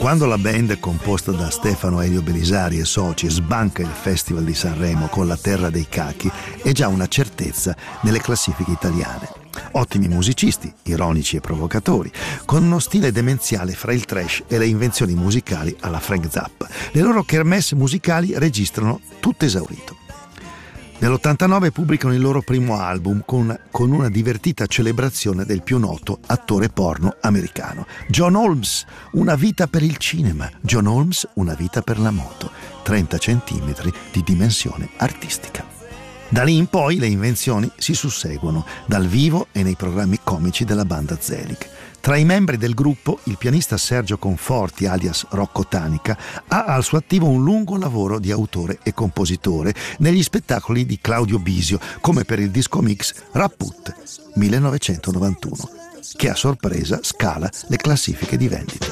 Quando la band, composta da Stefano Elio Belisari e soci, sbanca il Festival di Sanremo con La terra dei cachi, è già una certezza nelle classifiche italiane. Ottimi musicisti, ironici e provocatori, con uno stile demenziale fra il trash e le invenzioni musicali alla Frank Zappa. Le loro kermesse musicali registrano tutto esaurito. Nell'89 pubblicano il loro primo album con una divertita celebrazione del più noto attore porno americano. John Holmes, una vita per il cinema. John Holmes, una vita per la moto. 30 centimetri di dimensione artistica. Da lì in poi le invenzioni si susseguono, dal vivo e nei programmi comici della banda Zelig. Tra i membri del gruppo, il pianista Sergio Conforti, alias Rocco Tanica, ha al suo attivo un lungo lavoro di autore e compositore negli spettacoli di Claudio Bisio, come per il disco mix Raput 1991, che a sorpresa scala le classifiche di vendita.